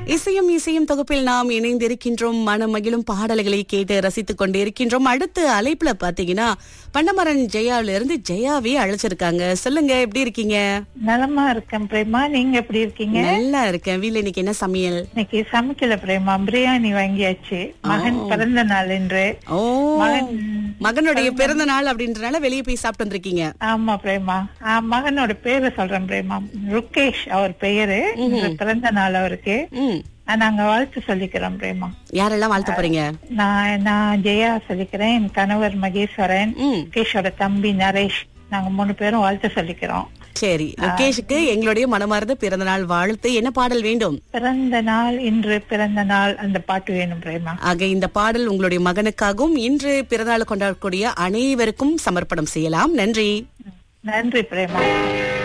இசையும் தொகுப்பில் நாம் இணைந்திருக்கின்றோம். மனமகிழும் பாடல்களை கேட்டு ரசித்துக் கொண்டிருக்கின்றோம். அடுத்த அழைப்புல பாத்தீங்கன்னா பண்டமரன் ஜெயாவில இருந்து ஜெயாவே அழைச்சிருக்காங்க. சொல்லுங்க, எப்படி இருக்கீங்க? நலமா இருக்கேன் பிரேமா, நீங்க எப்படி இருக்கீங்க? நல்லா இருக்கேன். வீட்ல இன்னைக்கு என்ன சமையல்? இன்னைக்கு சமைக்கல பிரேமா, பிரியாணி வாங்கியாச்சு. மகன் பிறந்த நாள் என்று. ஓ, மகனுடைய பிறந்த நாள் அப்படின்றனால வெளியே போய் சாப்பிட்டு வந்திருக்கீங்க. ஆமா பிரேமா. மகனோட பேரை சொல்றேன் பிரேமா, ருகேஷ் அவர் பெயரு. பிறந்த நாள் அவருக்கு. நாங்க வாழ்த்து சொல்லிக்கிறோம் பிரேமா. யாரெல்லாம் வாழ்த்து போறீங்க? நான் ஜெயா சொல்லிக்கிறேன், என் கணவர் மகேஸ்வரன், ருகேஷோட தம்பி நரேஷ், நாங்க 3 பேரும் வாழ்த்து சொல்லிக்கிறோம். சரி, ருகேஷுக்கு எங்களுடைய மனமார்ந்த பிறந்த நாள் வாழ்த்து. என்ன பாடல் வேண்டும்? பிறந்த நாள் இன்று பிறந்த நாள் அந்த பாட்டு வேணும் பிரேமா. ஆக இந்த பாடல் உங்களுடைய மகனுக்காகவும் இன்று பிறந்தநாள் கொண்டாடக்கூடிய அனைவருக்கும் சமர்ப்பணம் செய்யலாம். நன்றி. நன்றி பிரேமா.